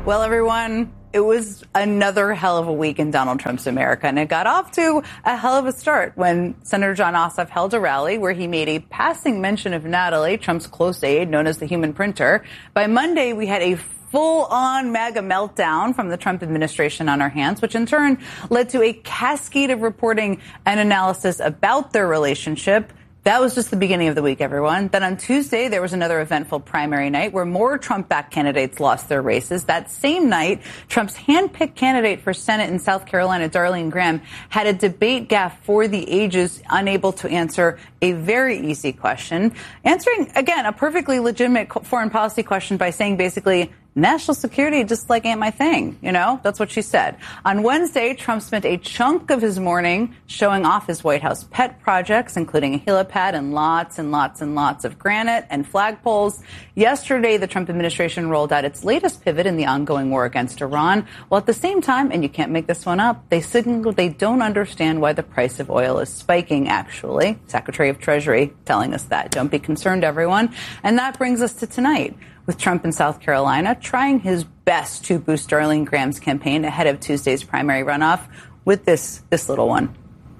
Well, everyone, it was another hell of a week in Donald Trump's America, and it got off to a hell of a start when Senator Jon Ossoff held a rally where he made a passing mention of Natalie, Trump's close aide, known as the human printer. By Monday, we had a full-on MAGA meltdown from the Trump administration on our hands, which in turn led to a cascade of reporting and analysis about their relationship. That was just the beginning of the week, everyone. Then on Tuesday, there was another eventful primary night where more Trump-backed candidates lost their races. That same night, Trump's hand-picked candidate for Senate in South Carolina, Darlene Graham, had a debate gaffe for the ages, unable to answer a very easy question. Answering, again, a perfectly legitimate foreign policy question by saying basically, national security just like ain't my thing, you know? That's what she said. On Wednesday, Trump spent a chunk of his morning showing off his White House pet projects, including a helipad and lots and lots and lots of granite and flagpoles. Yesterday, the Trump administration rolled out its latest pivot in the ongoing war against Iran, while at the same time, and you can't make this one up, they signaled they don't understand why the price of oil is spiking, actually. Secretary of Treasury telling us that. Don't be concerned, everyone. And that brings us to tonight, with Trump in South Carolina trying his best to boost Darlene Graham's campaign ahead of Tuesday's primary runoff with this little one.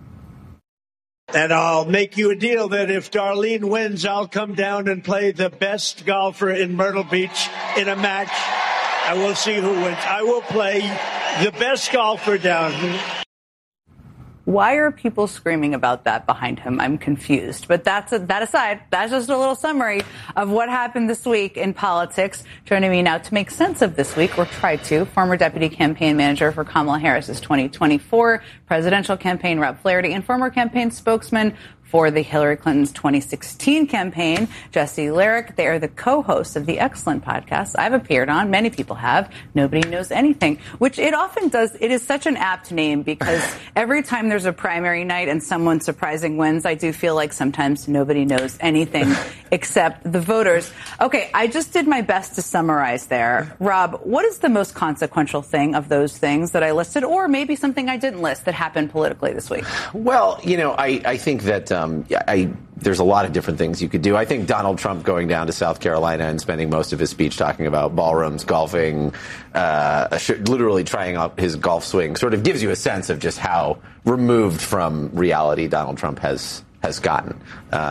And I'll make you a deal that if Darlene wins, I'll come down and play the best golfer in Myrtle Beach in a match. And we'll see who wins. I will play the best golfer down here. Why are people screaming about that behind him? I'm confused. But that aside, that's just a little summary of what happened this week in politics. Joining me now to make sense of this week, or try to, former deputy campaign manager for Kamala Harris's 2024 presidential campaign, Rob Flaherty, and former campaign spokesman for the Hillary Clinton's 2016 campaign, Jesse Larick. They are the co-hosts of the excellent podcast I've appeared on. Many people have. Nobody Knows Anything, which it often does. It is such an apt name because every time there's a primary night and someone surprising wins, I do feel like sometimes nobody knows anything except the voters. Okay, I just did my best to summarize there. Rob, what is the most consequential thing of those things that I listed, or maybe something I didn't list that happened politically this week? Well, I think that there's a lot of different things you could do. I think Donald Trump going down to South Carolina and spending most of his speech talking about ballrooms, golfing, literally trying out his golf swing sort of gives you a sense of just how removed from reality Donald Trump has gotten.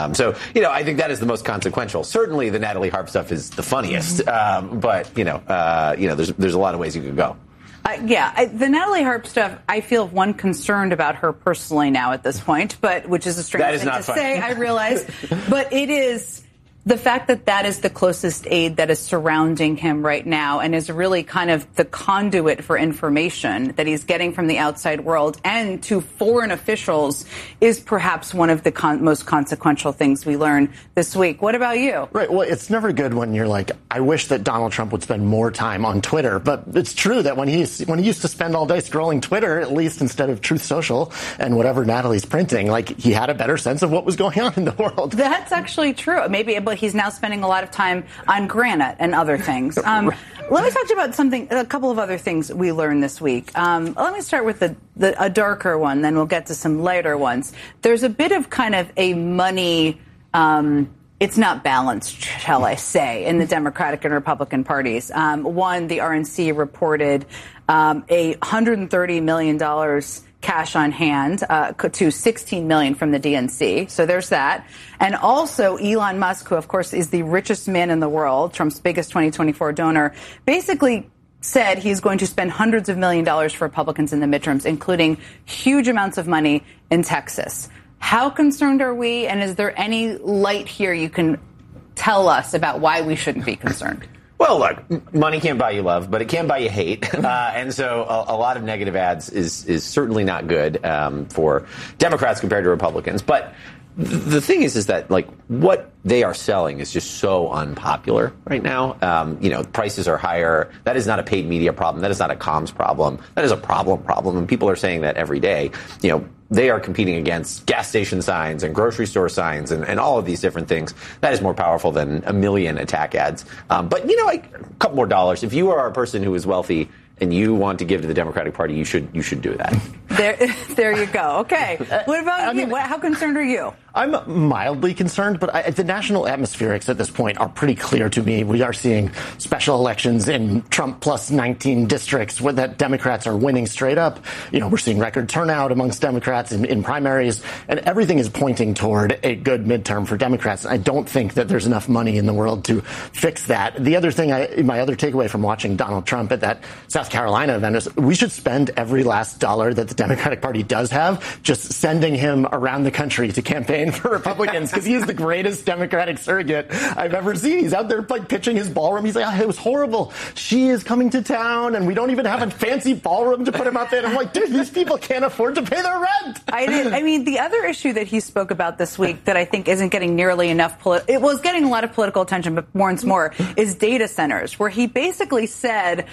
I think that is the most consequential. Certainly the Natalie Harp stuff is the funniest, but there's a lot of ways you could go. The Natalie Harp stuff, I feel one concerned about her personally now at this point, but which is a strange thing to say, I realize. But it is the fact that that is the closest aide that is surrounding him right now and is really kind of the conduit for information that he's getting from the outside world and to foreign officials is perhaps one of the most consequential things we learned this week. What about you? Right. Well, it's never good when you're like, I wish that Donald Trump would spend more time on Twitter. But it's true that when he used to spend all day scrolling Twitter, at least instead of Truth Social and whatever Natalie's printing, like he had a better sense of what was going on in the world. That's actually true. Maybe, but he's now spending a lot of time on granite and other things. Let me talk to you about a couple of other things we learned this week. Let me start with a darker one, then we'll get to some lighter ones. There's a bit of kind of a money, it's not balanced, shall I say, in the Democratic and Republican parties. One, the RNC reported $130 million cash on hand to $16 million from the DNC. So there's that. And also Elon Musk, who, of course, is the richest man in the world, Trump's biggest 2024 donor, basically said he's going to spend hundreds of $millions for Republicans in the midterms, including huge amounts of money in Texas. How concerned are we? And is there any light here you can tell us about why we shouldn't be concerned? Well, look, money can't buy you love, but it can buy you hate. And so a lot of negative ads is certainly not good for Democrats compared to Republicans. But the thing is that, like, what they are selling is just so unpopular right now. Prices are higher. That is not a paid media problem. That is not a comms problem. That is a problem. And people are saying that every day. They are competing against gas station signs and grocery store signs and all of these different things. That is more powerful than a million attack ads. But a couple more dollars. If you are a person who is wealthy and you want to give to the Democratic Party, you should do that. There you go. Okay. What about you? How concerned are you? I'm mildly concerned, but the national atmospherics at this point are pretty clear to me. We are seeing special elections in Trump plus 19 districts where that Democrats are winning straight up. We're seeing record turnout amongst Democrats in primaries, and everything is pointing toward a good midterm for Democrats. I don't think that there's enough money in the world to fix that. The other thing, my other takeaway from watching Donald Trump at that South Carolina event is we should spend every last dollar that the Democratic Party does have just sending him around the country to campaign for Republicans, because he's the greatest Democratic surrogate I've ever seen. He's out there pitching his ballroom. He's like, it was horrible. She is coming to town, and we don't even have a fancy ballroom to put him up in. I'm like, dude, these people can't afford to pay their rent. I mean, the other issue that he spoke about this week that I think isn't getting nearly enough, it was getting a lot of political attention, but more and more, is data centers, where he basically said,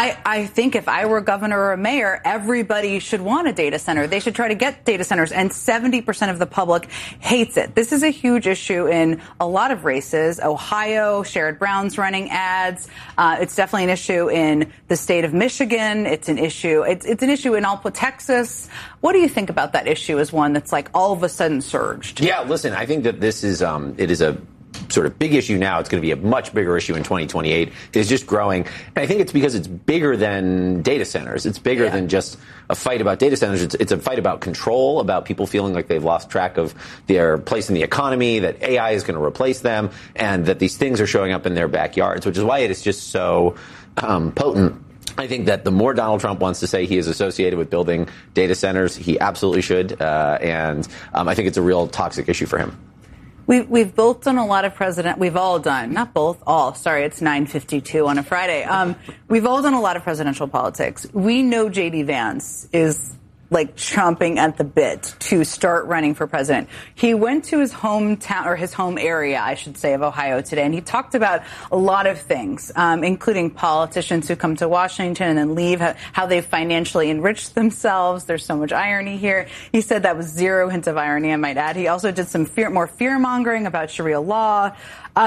I think if I were governor or a mayor, everybody should want a data center. They should try to get data centers, and 70% of the public hates it. This is a huge issue in a lot of races. Ohio, Sherrod Brown's running ads. It's definitely an issue in the state of Michigan. It's an issue. It's an issue in Texas. What do you think about that issue as one that's like all of a sudden surged? Yeah, listen, I think that this is it is a sort of big issue now. It's going to be a much bigger issue in 2028. It's just growing. And I think it's because it's bigger than data centers. It's bigger than just a fight about data centers. It's a fight about control, about people feeling like they've lost track of their place in the economy, that AI is going to replace them, and that these things are showing up in their backyards, which is why it is just so potent. I think that the more Donald Trump wants to say he is associated with building data centers, he absolutely should. And I think it's a real toxic issue for him. We've both done a lot of we've all done, not both, all, sorry, it's 9:52 on a Friday. We've all done a lot of presidential politics. We know J.D. Vance is like chomping at the bit to start running for president. He went to his hometown, or his home area, I should say, of Ohio today, and he talked about a lot of things, including politicians who come to Washington and then leave, how they've financially enriched themselves. There's so much irony here. He said that was zero hint of irony, I might add. He also did some more fear-mongering about Sharia law.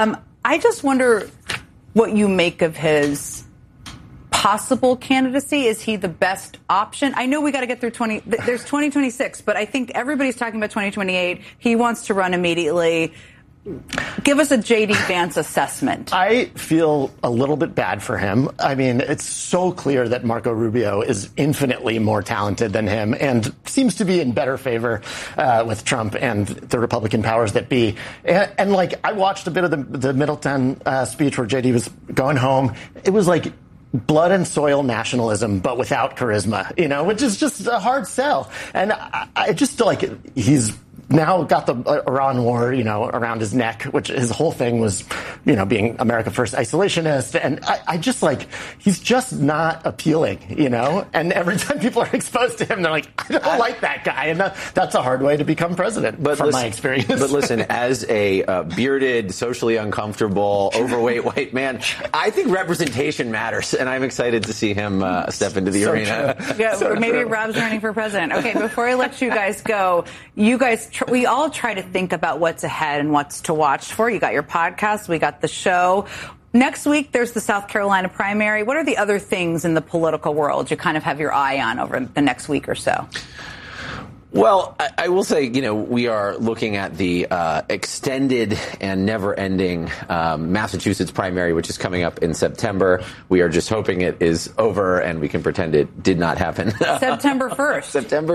I just wonder what you make of his possible candidacy. Is he the best option? I know we got to get through there's 2026, but I think everybody's talking about 2028. He wants to run immediately. Give us a J.D. Vance assessment. I feel a little bit bad for him. I mean, it's so clear that Marco Rubio is infinitely more talented than him and seems to be in better favor with Trump and the Republican powers that be. And like, I watched a bit of the Middletown speech where J.D. was going home. It was like blood and soil nationalism, but without charisma, which is just a hard sell. And I just like he's now got the Iran war, around his neck, which his whole thing was, being America First isolationist. And I just like, he's just not appealing, and every time people are exposed to him, they're like, I don't like that guy. And that's a hard way to become president, from my experience. But listen, as a bearded, socially uncomfortable, overweight white man, I think representation matters. And I'm excited to see him step into the arena. Maybe Rob's running for president. Okay, before I let you guys go, we all try to think about what's ahead and what's to watch for. You got your podcast, we got the show. Next week, there's the South Carolina primary. What are the other things in the political world you kind of have your eye on over the next week or so? Well, I will say, we are looking at the extended and never-ending Massachusetts primary, which is coming up in September. We are just hoping it is over and we can pretend it did not happen. September 1st. September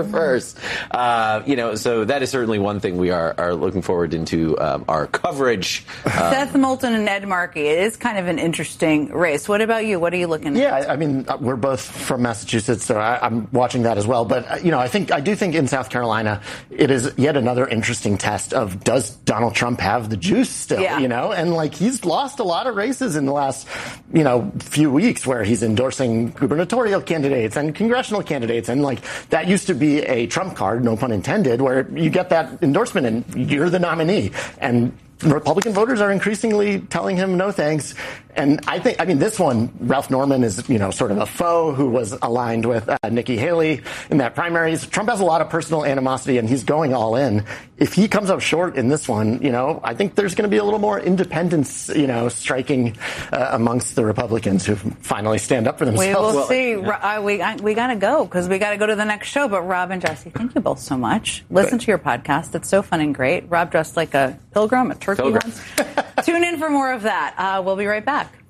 1st. So that is certainly one thing we are looking forward into our coverage. Seth Moulton and Ed Markey. It is kind of an interesting race. What about you? What are you looking at? Yeah, I mean, we're both from Massachusetts, so I'm watching that as well. But, I do think in South Carolina, it is yet another interesting test of, does Donald Trump have the juice still, And like, he's lost a lot of races in the last, few weeks where he's endorsing gubernatorial candidates and congressional candidates. And like, that used to be a Trump card, no pun intended, where you get that endorsement and you're the nominee. And Republican voters are increasingly telling him no thanks. And I mean, this one, Ralph Norman is, sort of a foe who was aligned with Nikki Haley in that primaries. Trump has a lot of personal animosity, and he's going all in. If he comes up short in this one, I think there's going to be a little more independence, striking amongst the Republicans who finally stand up for themselves. We will see. We got to go because we got to go to the next show. But Rob and Jesse, thank you both so much. Listen to your podcast. It's so fun and great. Rob dressed like a pilgrim, a turkey once. Tune in for more of that. We'll be right back.